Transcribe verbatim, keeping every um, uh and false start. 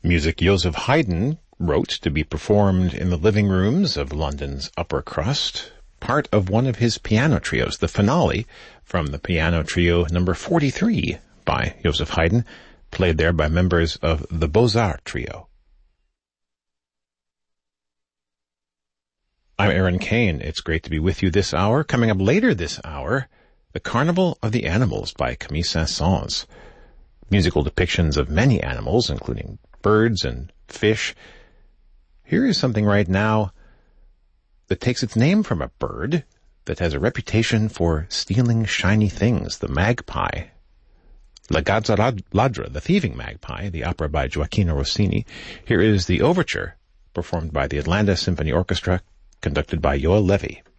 Music Joseph Haydn wrote to be performed in the living rooms of London's upper crust, part of one of his piano trios, the finale from the piano trio number forty-three by Joseph Haydn, played there by members of the Beaux-Arts Trio. I'm Aaron Kane. It's great to be with you this hour. Coming up later this hour, The Carnival of the Animals by Camille Saint-Saëns. Musical depictions of many animals, including birds and fish. Here is something right now that takes its name from a bird that has a reputation for stealing shiny things, the magpie. La Gazza Ladra, the Thieving Magpie, the opera by Gioacchino Rossini. Here is the overture, performed by the Atlanta Symphony Orchestra, conducted by Yoel Levy.